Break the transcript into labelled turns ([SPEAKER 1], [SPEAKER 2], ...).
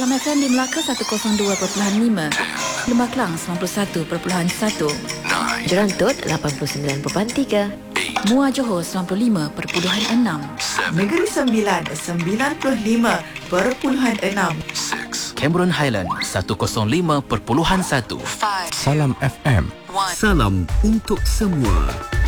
[SPEAKER 1] Salam FM di Melaka 102.5, Lembah Kelang 91.1,
[SPEAKER 2] Jerantut 89.3,
[SPEAKER 1] Muar Johor 95.6,
[SPEAKER 3] Negeri Sembilan 95.6,
[SPEAKER 4] Cameron Highland 105.1.
[SPEAKER 5] Salam FM. Salam untuk semua.